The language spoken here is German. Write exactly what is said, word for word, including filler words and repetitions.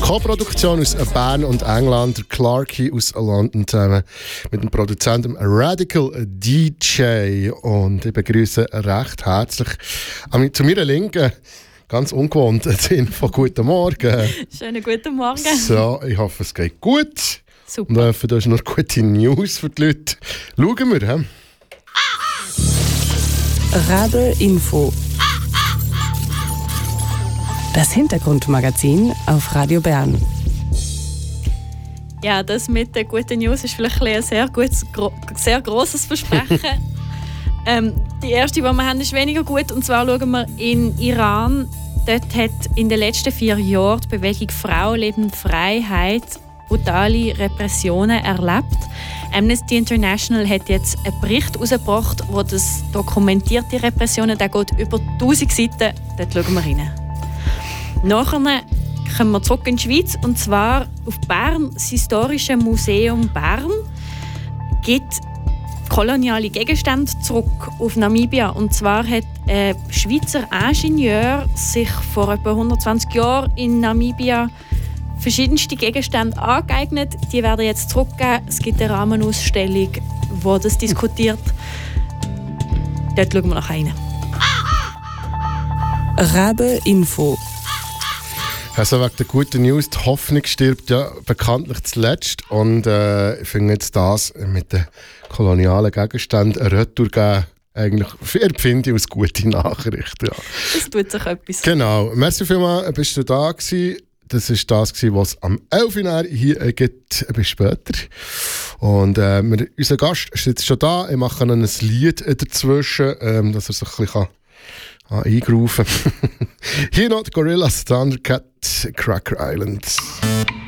Co-Produktion aus Bern und England, Clarky aus London zusammen mit dem Produzenten Radical D J. Und ich begrüße recht herzlich zu meiner Linken, ganz ungewohnt, den von Guten Morgen. Schönen guten Morgen. So, ich hoffe, es geht gut. Super. Und ich hoffe, du hast noch gute News für die Leute. Schauen wir, he? Rabe Info. Das Hintergrundmagazin auf Radio Bern. Ja, das mit den guten News ist vielleicht ein sehr, gutes, gro- sehr grosses Versprechen. ähm, die erste, die wir haben, ist weniger gut. Und zwar schauen wir in Iran. Dort hat in den letzten vier Jahren die Bewegung Frau, Leben, Freiheit brutale Repressionen erlebt. Amnesty International hat jetzt einen Bericht herausgebracht, der das dokumentiert, die Repressionen. Der geht über tausend Seiten. Dort schauen wir rein. Nachher kommen wir zurück in die Schweiz, und zwar auf Bern. Das Historische Museum Bern gibt koloniale Gegenstände zurück auf Namibia. Und zwar hat ein Schweizer Ingenieur sich vor etwa hundertzwanzig Jahren in Namibia verschiedenste Gegenstände angeeignet. Die werden jetzt zurückgegeben. Es gibt eine Rahmenausstellung, die das diskutiert. Dort schauen wir nach rein. Rabe Info. Also wegen der guten News, die Hoffnung stirbt ja bekanntlich zuletzt. Und äh, ich finde jetzt das mit den kolonialen Gegenständen eine Retour geben, eigentlich empfinde ich als gute Nachricht. Ja. Es tut sich etwas. Genau. Merci vielmals, bist du da gewesen. Das war das, was es am elf Uhr hier gibt. Bis später. Und äh, wir, unser Gast ist jetzt schon da. Ich mache noch ein Lied dazwischen, ähm, dass er sich ein bisschen Ah, eingerufen. Hier noch die Gorillas, Thundercat, Cracker Island.